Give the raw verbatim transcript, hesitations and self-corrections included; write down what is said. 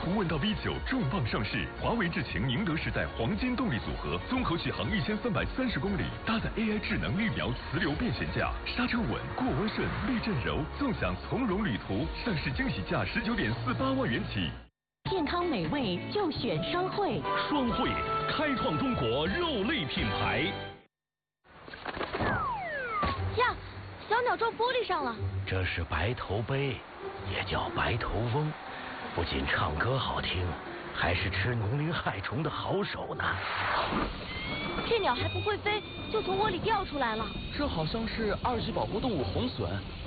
途问道 V 九重磅上市，华为智擎宁德时代黄金动力组合，综合续航一千三百三十公里，搭载 A I 智能预瞄磁流变悬架，刹车稳，过弯顺，避震柔，纵享从容旅途。上市惊喜价十九点四八万元起。 健康美味就选双汇， 双汇开创中国肉类品牌。 呀，小鸟撞玻璃上了。 这是白头鹎，也叫白头翁，不仅唱歌好听，还是吃农林害虫的好手呢。 这鸟还不会飞，就从窝里掉出来了。 这好像是二级保护动物红隼，